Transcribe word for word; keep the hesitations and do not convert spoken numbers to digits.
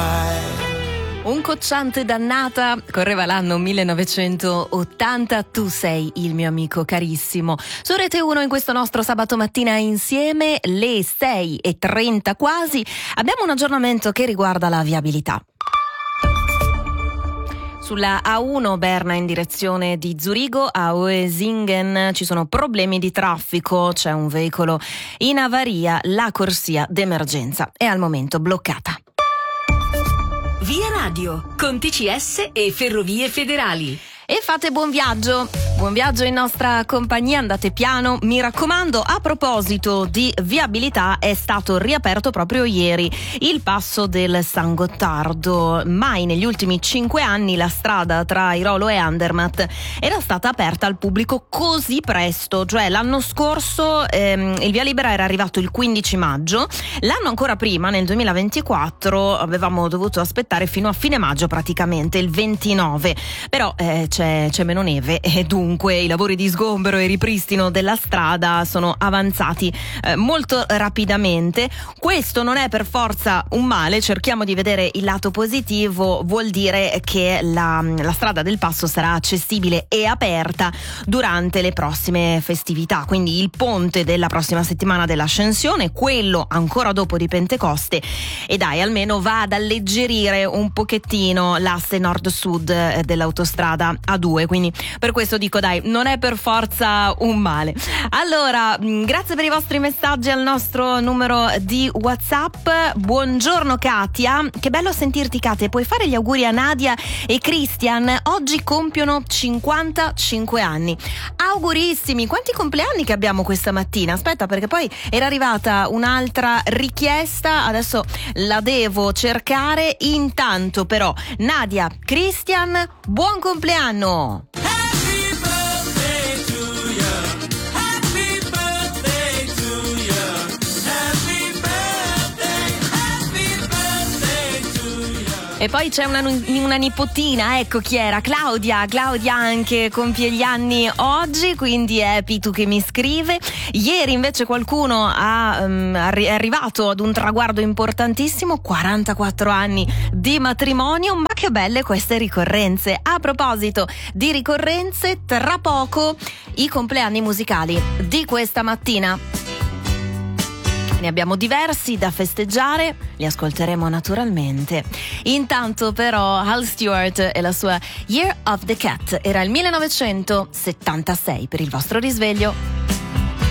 Un cocciante dannata, correva l'anno millenovecentottanta, tu sei il mio amico carissimo. Su Rete uno in questo nostro sabato mattina insieme, le sei e trenta quasi, abbiamo un aggiornamento che riguarda la viabilità. Sulla A uno Berna in direzione di Zurigo a Oesingen ci sono problemi di traffico, c'è un veicolo in avaria, la corsia d'emergenza è al momento bloccata. Via Radio, con T C S e Ferrovie Federali. E fate buon viaggio, buon viaggio in nostra compagnia, andate piano, mi raccomando. A proposito di viabilità, è stato riaperto proprio ieri il passo del San Gottardo. Mai negli ultimi cinque anni la strada tra Airolo e Andermatt era stata aperta al pubblico così presto, cioè l'anno scorso ehm, il via libera era arrivato il quindici maggio, l'anno ancora prima, nel duemilaventiquattro, avevamo dovuto aspettare fino a fine maggio praticamente, il ventinove, però eh, C'è, c'è meno neve e dunque i lavori di sgombero e ripristino della strada sono avanzati eh, molto rapidamente. Questo non è per forza un male, cerchiamo di vedere il lato positivo, vuol dire che la, la strada del passo sarà accessibile e aperta durante le prossime festività, quindi il ponte della prossima settimana dell'Ascensione, quello ancora dopo di Pentecoste, e dai, almeno va ad alleggerire un pochettino l'asse nord-sud dell'autostrada A due, quindi per questo dico dai, non è per forza un male. Allora, grazie per i vostri messaggi al nostro numero di WhatsApp. Buongiorno Katia, che bello sentirti Katia, puoi fare gli auguri a Nadia e Christian, oggi compiono cinquantacinque anni. Augurissimi, quanti compleanni che abbiamo questa mattina? Aspetta, perché poi era arrivata un'altra richiesta, adesso la devo cercare. Intanto però Nadia, Christian, buon compleanno. Happy birthday to you. Happy birthday to you. Happy birthday, happy birthday to you. E poi c'è una, una nipotina, ecco chi era, Claudia. Claudia anche compie gli anni oggi, quindi è Pitu che mi scrive. Ieri invece qualcuno ha, um, è arrivato ad un traguardo importantissimo, quarantaquattro anni di matrimonio, ma che belle queste ricorrenze. A proposito di ricorrenze, tra poco i compleanni musicali di questa mattina. Ne abbiamo diversi da festeggiare, li ascolteremo naturalmente. Intanto però Hal Stewart e la sua Year of the Cat, era il millenovecentosettantasei per il vostro risveglio.